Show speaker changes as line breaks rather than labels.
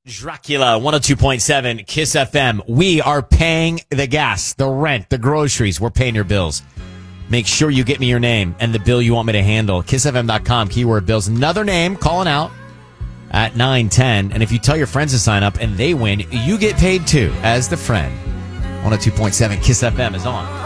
Dracula 102.7 Kiss FM. We are paying the gas, the rent, the groceries. We're paying your bills. Make sure you get me your name and the bill you want me to handle. KissFM.com, keyword bills. Another name calling out at 9:10. And if you tell your friends to sign up and they win, you get paid too as the friend. 102.7 Kiss FM is on.